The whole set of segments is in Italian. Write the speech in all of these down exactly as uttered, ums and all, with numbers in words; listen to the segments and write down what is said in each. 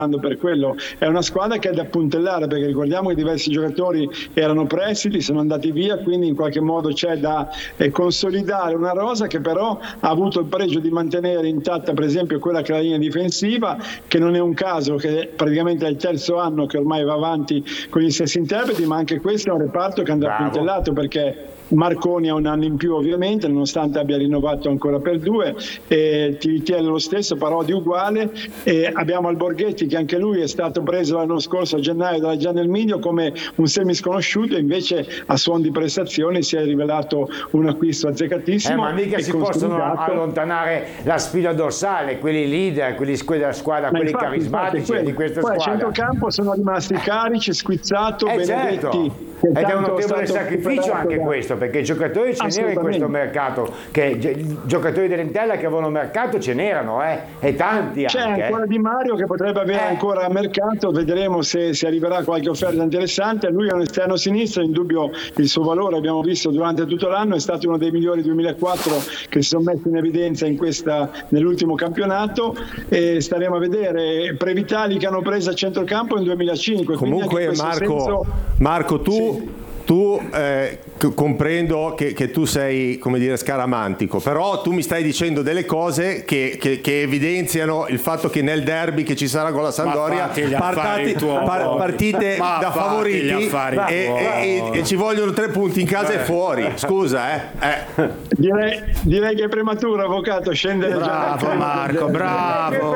per quello. È una squadra che è da puntellare, perché ricordiamo che diversi giocatori erano prestiti, sono andati via, quindi in qualche modo c'è da eh, consolidare una rosa che però ha avuto il pregio di mantenere intatta per esempio quella che è la linea difensiva, che non è un caso che praticamente è il terzo anno che ormai va avanti con gli stessi interpreti, ma anche questo è un reparto che andrà puntellato, perché Marconi ha un anno in più ovviamente, nonostante abbia rinnovato ancora per due, e T V T è lo stesso, Parodi uguale, e abbiamo Alborghetti che anche lui è stato preso l'anno scorso a gennaio dalla Gianel Miglio come un semi sconosciuto, e invece a suon di prestazioni si è rivelato un acquisto azzeccatissimo. Eh, ma mica si possono allontanare la spina dorsale, quelli leader, quelli della squadra, ma quelli infatti, carismatici infatti, di questa poi squadra. Poi a centrocampo sono rimasti Carici, Squizzato, eh, Benedetti. Certo. Ed è un notevole sacrificio anche da... questo, perché giocatori ce n'erano in questo mercato, che giocatori dell'Entella che avevano mercato ce n'erano, eh, e tanti C'è anche. C'è ancora eh. Di Mario che potrebbe avere eh. ancora mercato, vedremo se, se arriverà qualche offerta interessante. Lui è un esterno sinistro, in dubbio il suo valore, abbiamo visto durante tutto l'anno, è stato uno dei migliori duemilaquattro che si sono messi in evidenza in questa, nell'ultimo campionato, e staremo a vedere. Previtali che hanno preso a centrocampo nel duemilacinque. Comunque Marco, senso... Marco tu sì. Tu eh, comprendo che, che tu sei, come dire, scaramantico, però tu mi stai dicendo delle cose che, che, che evidenziano il fatto che nel derby che ci sarà con la Sampdoria partati, par, partite ma da favoriti e, e, e, e ci vogliono tre punti in casa eh. e fuori. Scusa, eh. eh. Direi, direi che è prematuro, avvocato, scendere bravo, già. Marco, bravo.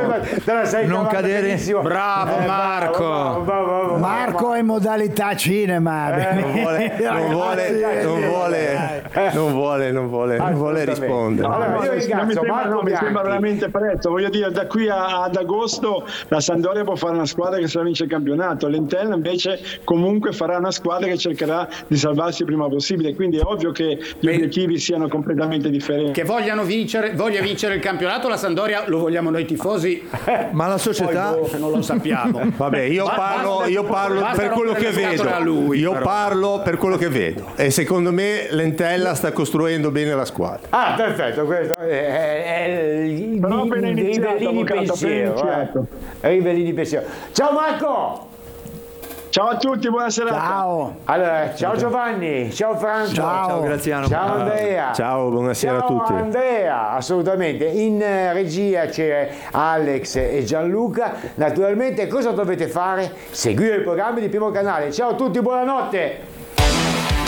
Non cadere. Bravo, eh, Marco. Bravo, bravo, bravo, Marco è in modalità cinema. Eh, non vuole, non vuole, non vuole, non vuole, non vuole, non vuole rispondere. No, allora, io ringrazio, mi sembra, no, mi sembra veramente presto. Voglio dire, da qui a, ad agosto la Sampdoria può fare una squadra che se la vince il campionato, l'Entella invece comunque farà una squadra che cercherà di salvarsi il prima possibile. Quindi è ovvio che gli obiettivi siano completamente differenti. Che vogliano vincere, voglia vincere il campionato, la Sampdoria lo vogliamo noi tifosi, ma la società poi, boh, non lo sappiamo. Vabbè, io parlo, io parlo per quello che vedo. Lui, io però. parlo per quello che vedo e secondo me l'Entella sta costruendo bene la squadra. Ah, perfetto, questo è, è il Rivellini pensiero. Eh. Rivellini pensiero. Ciao Marco! Ciao a tutti, buona serata. Ciao. Allora, ciao Giovanni, ciao Franco. Ciao, ciao Graziano. Ciao Andrea. Ciao, buonasera ciao a tutti. Ciao Andrea, assolutamente. In regia c'è Alex e Gianluca. Naturalmente cosa dovete fare? Seguire i programmi di Primo Canale. Ciao a tutti, buonanotte.